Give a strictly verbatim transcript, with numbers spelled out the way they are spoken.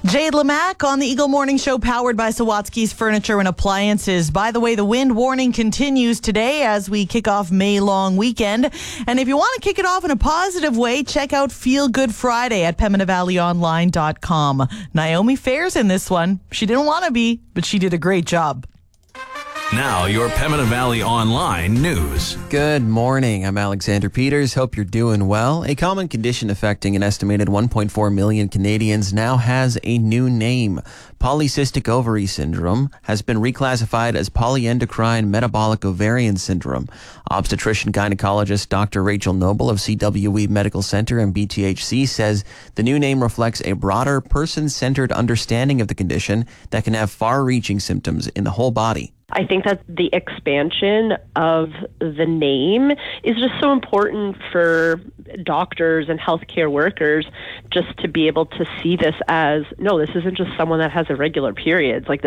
Jade Lamac on the Eagle Morning Show, powered by Sawatsky's Furniture and Appliances. By the way, the wind warning continues today as we kick off May long weekend. And if you want to kick it off in a positive way, check out Feel Good Friday at Pembina Valley Online dot com. Naomi Fair's in this one. She didn't want to be, but she did a great job. Now, your Pembina Valley Online news. Good morning. I'm Alexander Peters. Hope you're doing well. A common condition affecting an estimated one point four million Canadians now has a new name. Polycystic ovary syndrome has been reclassified as polyendocrine metabolic ovarian syndrome. Obstetrician gynecologist Doctor Rachel Noble of C W E Medical Center and B T H C says the new name reflects a broader, person-centered understanding of the condition that can have far-reaching symptoms in the whole body. I think that the expansion of the name is just so important for doctors and healthcare workers just to be able to see this as, no, this isn't just someone that has irregular periods. Like,